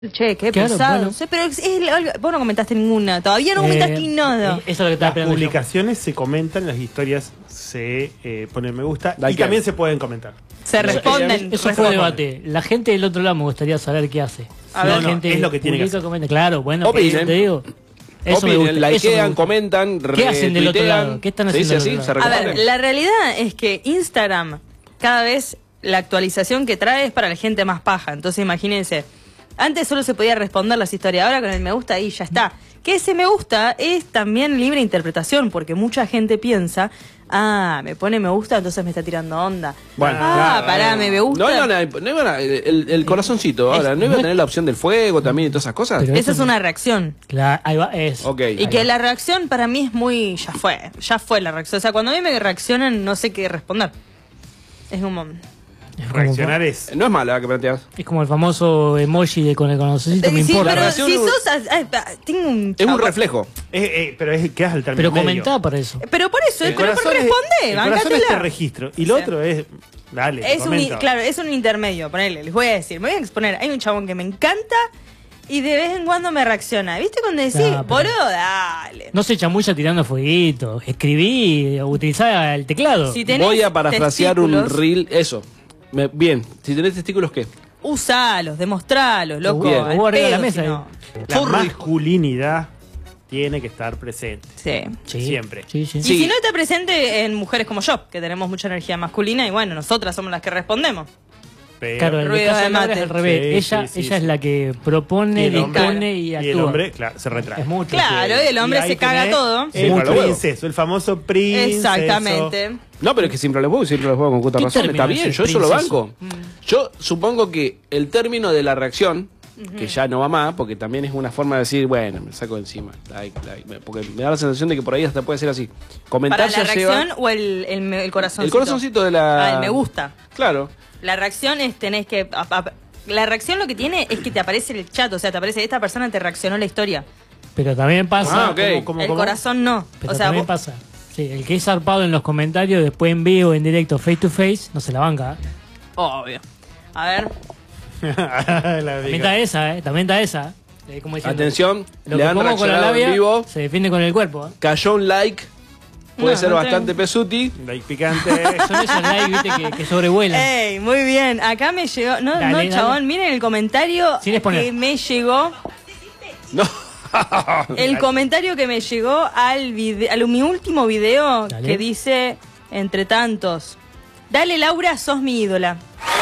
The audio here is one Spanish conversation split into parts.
Che, qué Claro, pesado. bueno. Sí, pero vos no comentaste ninguna. Todavía no comentaste nada. Eso es lo que estaba Las esperando. publicaciones se comentan, las historias se ponen me gusta y Like también se pueden comentar. Se responden. Eso fue el debate. La gente del otro lado me gustaría saber qué hace. A Si ver, la gente es lo que tiene que publica, hacer. comenta. Claro, bueno, Opinen. te digo. Eso me gusta. Opinen, eso me likean, gusta. comentan, ¿Qué hacen del otro retuitean. lado? ¿Qué están ¿Se dice haciendo así? del ¿Se otro A ver, responden? la realidad es que Instagram, cada vez la actualización que trae es para la gente más paja. Entonces imagínense, antes solo se podía responder las historias, ahora con el me gusta ahí ya está. Que ese me gusta es también libre interpretación, porque mucha gente piensa, me pone me gusta, entonces me está tirando onda. Bueno, pará, claro. me gusta. No iban a el corazoncito, ahora, ¿no iba a tener la opción del fuego también y todas esas cosas? Pero Esa es una reacción. Claro, ahí va, es. Ok. Y que la reacción para mí es muy... Ya fue la reacción. O sea, cuando a mí me reaccionan no sé qué responder. Es como... Es como- Reaccionar es... No es mala la que planteas. Es como el famoso emoji de con el corazoncito, me sí, importa. pero reacción si es- sos... tengo un... Es un chavo- reflejo. pero quedas al término Pero medio. comentaba para eso. Pero por eso, El pero por corazón es- responder, el corazón es bancátela. este registro y lo Sí. otro es... Dale, Es comenta. claro, es un intermedio, ponele, les voy a decir, me voy a exponer, hay un chabón que me encanta y de vez en cuando me reacciona. ¿Viste cuando decís, pero- boludo, dale? No se chamulla tirando fueguito. Escribí, utilizá el teclado. Si tenés Voy a parafrasear un testículos, reel, eso. Bien, si tenés testículos, ¿qué? usalos, demostralos, loco. Bien. al Hubo arriba de la pedo, mesa, si no. La masculinidad tiene que estar presente. Sí. Sí. Siempre. Sí, sí. Y Sí. si no está presente en mujeres como yo, que tenemos mucha energía masculina y bueno, nosotras somos las que respondemos. Pero Claro, el Ruido caso de de Laura mate. es al revés. Sí, ella sí, ella sí. es la que propone, el hombre- dispone y actúa. el hombre, claro, se retrae. Es mucho. Claro, y el hombre Y ahí se caga tenés todo. El Mucho huevo. princeso, el famoso princeso. Exactamente. No, pero es que siempre los juego con justa ¿Qué razón. término Está es bien, el yo eso lo princeso? banco. Yo supongo que el término de la reacción, que ya no va más, porque también es una forma de decir, bueno, me saco de encima. Porque me da la sensación de que por ahí hasta puede ser así. Comentar ¿Para la ya lleva- reacción o el corazoncito? El corazoncito de la... El me gusta. Claro. La reacción es tenés que... La reacción lo que tiene es que te aparece el chat, o sea, te aparece, esta persona te reaccionó la historia. Pero también pasa. Ah, ok. ¿Cómo? El corazón no. Pero O sea, también pasa. Sí, el que es zarpado en los comentarios, después en vivo, en directo, face to face, no se la banca. obvio. A ver, También está esa, También está esa. Como diciendo, Atención, lo le que han pongo con la reaccionado en labia vivo. se defiende con el cuerpo. Cayó un like. Puede No, ser no bastante tengo. pesuti. Like picante. Son esos likes, viste, que sobrevuelan. ey, muy bien. Acá me llegó... No, Dale, no, dale. chabón, miren el comentario Sin exponer. que me llegó... No. El comentario que me llegó a mi último video Dale. que dice, entre tantos, dale Laura, sos mi ídola.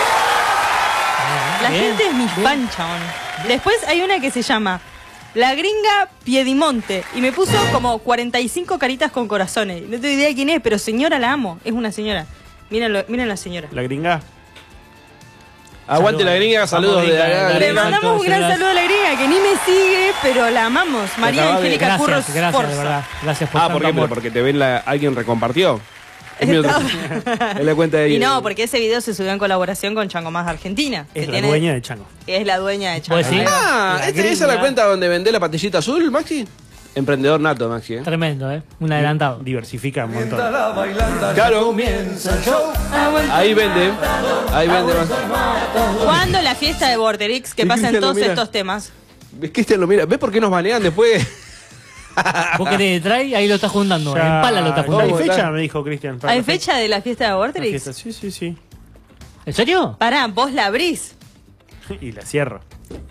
La Bien, gente es mi bien. fan, chabón. Después hay una que se llama La Gringa Piedimonte y me puso como 45 caritas con corazones. No tengo idea de quién es, pero señora la amo. Es una señora. Miren la señora. La gringa. Aguante la gringa, saludos Vamos, de gringa, la dale. Le gringa. mandamos un gran Gracias. saludo a la gringa que ni me sigue, pero la amamos. María acaba de- Angélica Curros Gracias, de Forza. verdad. Gracias por Ah, tanto ¿por qué? amor. Porque te ven alguien recompartió. Es mi otro. Es la cuenta de Y no, porque ese video se subió en colaboración con Chango Más de Argentina. Es que la dueña de Chango. Es la dueña de Chango. ¿Vos decís? Ah, La ¿esa es gringa. la cuenta donde vendé la pastillita azul, Maxi? Emprendedor nato, Maxi. Tremendo, un adelantado. Diversifica un montón. Claro. Ahí vende. Ahí vende más. ¿Cuándo la fiesta de Borderix que Y pasan Cristian lo todos mira. estos temas? ¿Ves, Cristian? Lo mira. ¿Ves por qué nos banean después? Vos querés traer, ahí lo estás juntando. Ya- En pala lo estás ya hay juntando. ¿Cómo fecha, está? me dijo Cristian. para ¿Hay la fecha de la fiesta de la Borderix? fiesta. Sí, sí, sí. ¿En serio? Pará, vos la abrís. Y la cierro.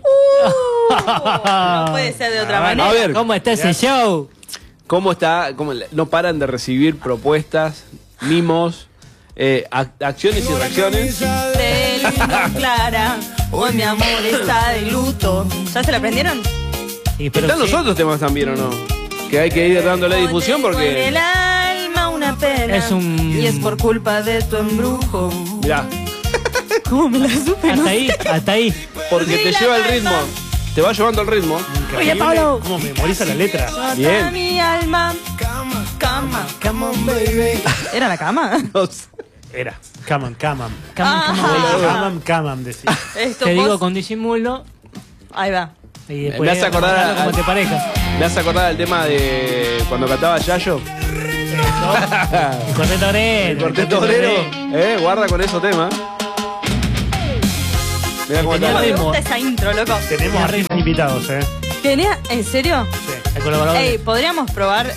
No puede ser de otra manera. A ver, ¿Cómo está ese show? ¿cómo está? No paran de recibir propuestas, mimos, acciones y reacciones. De lindo, Clara, hoy mi amor está de luto. ¿Ya se la aprendieron? Y, pero Están sí, los otros temas también, ¿o no? Que hay que ir dándole difusión Tengo en porque... el alma una pena. Es un- Y es por culpa de tu embrujo. Mirá, ¿Cómo me la supe? No Hasta sé. ahí, hasta ahí. porque te lleva el ritmo. Te va llevando el ritmo. Increíble Pablo. cómo memoriza la letra. Rota Bien. mi alma. Cama, come on, baby. ¿Era la cama? Era. Come on, come on. Come on, decía. Esto Te vos- digo con disimulo Ahí va. y después Me hace acordar hablarlo a- como te parezca. Me hace acordar el tema de cuando cantaba Yayo. El cuarteto obrero. El cuarteto obrero. Guarda con esos temas. Mirá cómo Tenía está. Me ritmo. gusta esa intro, loco. Tenemos artistas invitados, ¿Tenía? ¿En serio? Sí. El colaborador. Ey, podríamos probar.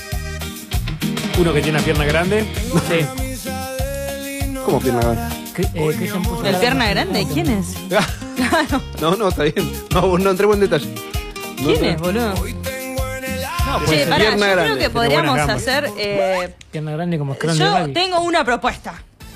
Uno que tiene una pierna grande. Sí. ¿Cómo pierna grande? Cristian puso ¿El la- pierna grande? ¿Quién es? Claro. No, está bien. No entremos en detalle. No ¿Quién entremos. es, boludo? No, Che, pues, ser pará, yo pierna creo grande, que tiene podríamos buenas gambas. hacer. pierna grande como scrum de Yo rugby. tengo una propuesta.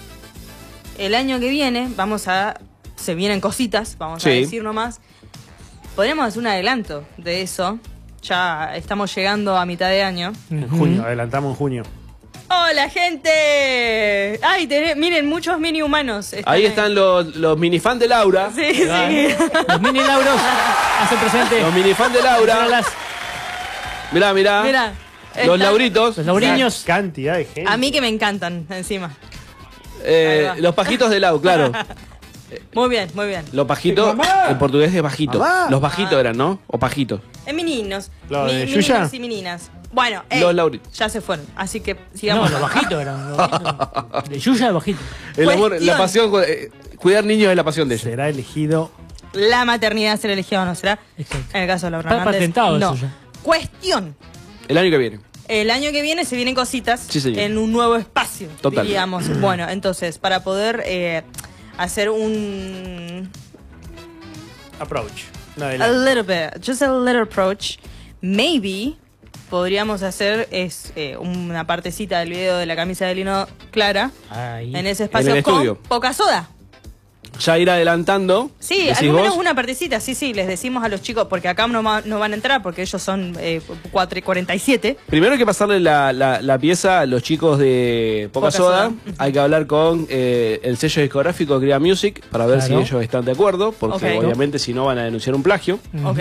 El año que viene se vienen cositas, vamos a Sí. decir nomás. Podríamos hacer un adelanto de eso. Ya estamos llegando a mitad de año. En junio, adelantamos en junio. ¡Hola, gente! ¡Ay, miren, muchos mini humanos! Ahí están los minifans de Laura. Sí, sí. Los mini Lauros hacen presente. Los minifans de Laura. Míralas. Mirá. Mirá. Los Está- Lauritos. Los lauriños. Cantidad de gente. A mí que me encantan, encima. Ahí va. Los pajitos de Lau, claro. Muy bien, muy bien. Los pajitos, Mamá. en portugués es bajito. Mamá. Los bajitos eran, ¿no? O pajitos. Meninos. ¿Lo de Yuya? Meninos y meninas. Bueno, Los Lauritos. ya se fueron. Así que No, sigamos. los bajitos eran. Los bajitos. De Yuya, bajito. El amor, Cuestión. la pasión, cuidar niños es la pasión de ella. Será elegido. La maternidad será elegida o no será. Exacto. En el caso de Laura Está Hernández, patentado no. eso ya. Cuestión. El año que viene. El año que viene se vienen cositas Sí, señor. en un nuevo espacio, Total. diríamos. Bueno, entonces, para poder hacer un... Approach. Un A adelanto. little bit, just a little approach, maybe podríamos hacer una partecita del video de la camisa de lino clara Ahí. en ese espacio el con estudio. poca soda. Ya ir adelantando. Sí, decís al menos vos, una partecita, sí, les decimos a los chicos, porque acá no van a entrar, porque ellos son 4:47. Primero hay que pasarle la pieza a los chicos de Poca Poca Soda. Soda. Hay que hablar con el sello discográfico Crea Music para ver Claro. si ellos están de acuerdo, porque Ok. obviamente si no van a denunciar un plagio. Ok.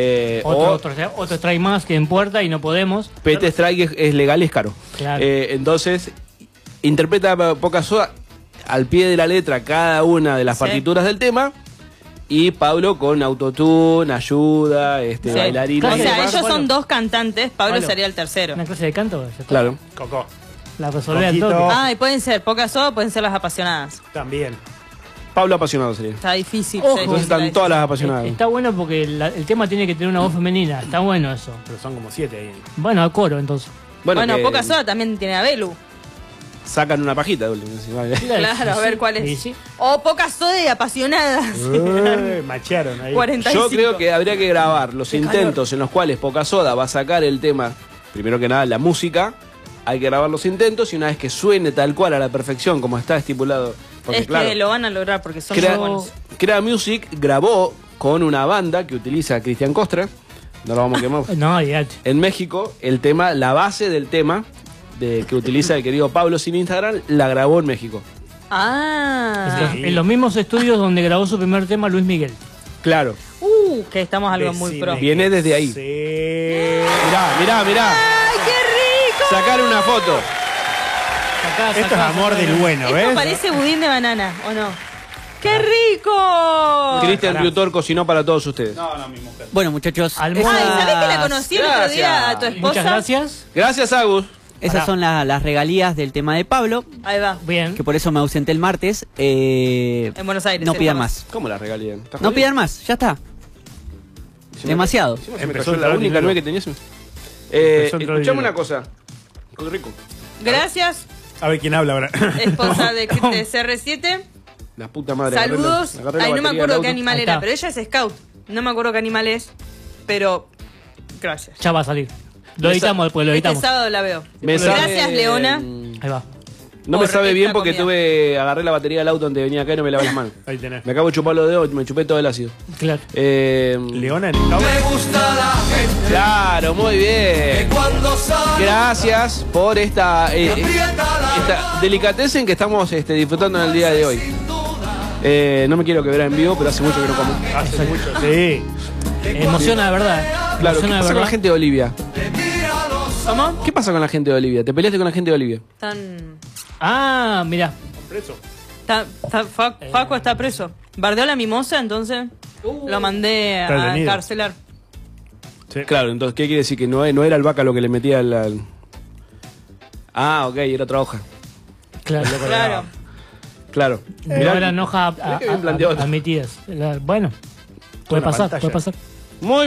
Otro strike más que en puerta y no podemos. PT Strike es legal y es caro. Claro. Entonces, interpreta Poca Soda al pie de la letra cada una de las Sí. partituras del tema. Y Pablo con autotune, ayuda, Sí. bailarín. O Claro, sea, Pablo. ellos son dos cantantes, Pablo Pablo. sería el tercero. Una clase de canto. ya está. Claro. Coco. La resolvé al Coquito. toque. Ah, y pueden ser poca soda, pueden ser las apasionadas. También. Pablo apasionado sería. Está difícil. Ojo. está Entonces difícil, están todas las apasionadas. Está bueno porque el tema tiene que tener una voz femenina. Está bueno eso. Pero son como 7 ahí. Bueno, a coro entonces. Bueno, que poca soda también tiene a Belu. sacan una pajita de último. Claro, a ver cuál Sí, es. sí. O poca soda y apasionadas. Machearon ahí. 45. Yo creo que habría que grabar los Qué intentos en los cuales Poca Soda va a sacar el tema, primero que nada la música, hay que grabar los intentos y una vez que suene tal cual a la perfección como está estipulado, porque Es claro, que lo van a lograr porque son Crea, muy buenos. Crea Music grabó con una banda que utiliza Cristian Costra, no lo vamos a quemar, No, ya. en México, el tema, la base del tema que utiliza el querido Pablo sin Instagram, la grabó en México. Ah. Sí. En los mismos estudios donde grabó su primer tema Luis Miguel. Claro, Que estamos algo muy Decime pro. que Viene desde ahí. Sí. mirá, ¡Ay, qué rico! sacar una foto. Sacá, Esto es amor del bueno, Esto ¿ves? parece budín de banana, ¿o no? ¡Qué rico! Cristian Caramba. Piutor cocinó para todos ustedes. Bueno, muchachos, Almohada. Ay, ¿sabés que la conocí el otro día a tu esposa? Muchas gracias. Gracias, Agus. esas son las regalías del tema de Pablo, Ahí va. Bien. que por eso me ausenté el martes. En Buenos Aires. No pidan estamos. más. ¿Cómo la regalían? No pidan más, ya está. Demasiado. Se me Empezó cayó a la entrar única dinero. nueve que tenías. Empezó a entrar Escuchame dinero. una cosa. Qué rico. Gracias, A ver quién habla ahora. esposa de CR7. La puta madre. Saludos. agarré la Ay, no me batería acuerdo del qué auto. animal Ahí era, está. pero ella es scout. No me acuerdo qué animal es, pero gracias. Ya va a salir. Lo editamos después, lo Este editamos. sábado la veo. Me Gracias, sabe, Leona. Ahí va. No me por sabe esta bien porque comida. agarré la batería del auto antes de venir acá y no me lavé las manos. Ahí tenés. Me acabo de chupar los dedos y me chupé todo el ácido. Claro. Leona en el tower. Claro, muy bien. Gracias por esta delicatez en que estamos disfrutando en el día de hoy. No me quiero quebrar en vivo, pero hace mucho que no como. Hace mucho. Sí. Emociona de verdad. Claro, ¿qué Emociona de pasa con la verdad. gente de Olivia? ¿Cómo? ¿Qué pasa con la gente de Olivia? ¿Te peleaste con la gente de Olivia? Están... Ah, mira. Preso. Faco está preso. Bardeó la mimosa, entonces lo mandé Está a detenido. encarcelar. Sí. Claro, entonces, ¿qué quiere decir? Que no era el vaca lo que le metía Ah, ok, era otra hoja. Claro. Claro. Claro. No Mirá, eran hojas mirá que bien planteado. admitidas. Bueno, puede Una pasar, pantalla. puede pasar. muy